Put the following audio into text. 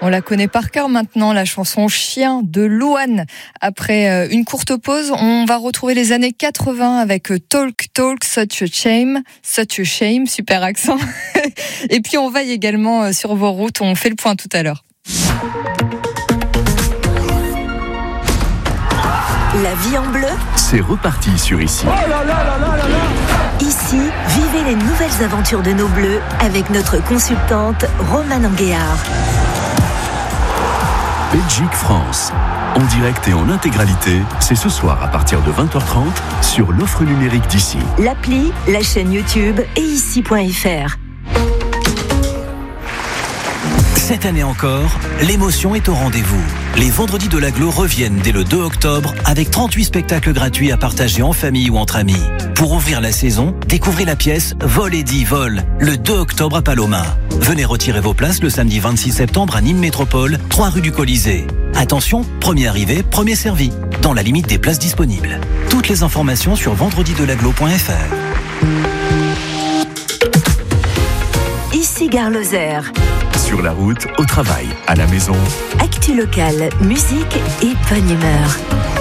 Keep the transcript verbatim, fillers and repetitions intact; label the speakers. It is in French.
Speaker 1: On la connaît par cœur maintenant, la chanson Chien de Louane. Après une courte pause, on va retrouver les années quatre-vingts avec Talk Talk, Such a Shame, Such a Shame, super accent. Et puis on veille également sur vos routes, on fait le point tout à l'heure.
Speaker 2: La vie en bleu,
Speaker 3: c'est reparti sur Ici.
Speaker 4: Oh là là là là là là.
Speaker 2: Ici, vivez les nouvelles aventures de nos bleus avec notre consultante Romane Anguéard.
Speaker 3: Belgique-France, en direct et en intégralité, c'est ce soir à partir de vingt heures trente sur l'offre numérique d'Ici.
Speaker 2: L'appli, la chaîne YouTube et ici point f r.
Speaker 5: Cette année encore, l'émotion est au rendez-vous. Les Vendredis de l'Agglo reviennent dès le deux octobre avec trente-huit spectacles gratuits à partager en famille ou entre amis. Pour ouvrir la saison, découvrez la pièce Vol et dit Vol, le deux octobre à Paloma. Venez retirer vos places le samedi vingt-six septembre à Nîmes Métropole, trois rue du Colisée. Attention, premier arrivé, premier servi, dans la limite des places disponibles. Toutes les informations sur vendredi de l'Agglo point f r.
Speaker 2: Ici Gare Lozère.
Speaker 3: Sur la route, au travail, à la maison.
Speaker 2: Actu locale, musique et bonne humeur.